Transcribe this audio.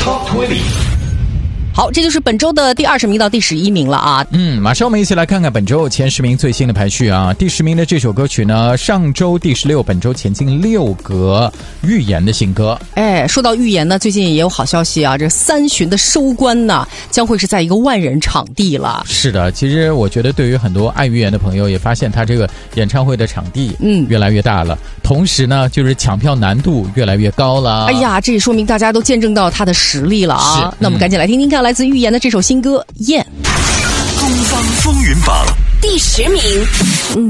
Top 20。 好，这就是本周的第20名到第11名了啊。 马上我们一起来看看本周前10名最新的排序啊。第10名的这首歌曲呢，上周第16，本周前进6格，预言的新歌。 说到预言呢，最近也有好消息啊，这3巡的收官呢，将会是在一个万人场地了。 是的，其实我觉得对于很多爱预言的朋友，也发现他这个演唱会的场地越来越大了，同时呢，就是抢票难度越来越高了。 哎呀，这也说明大家都见证到他的实力了啊。那我们赶紧来听听看来自预言的这首新歌《燕》。 东方风云榜第10名。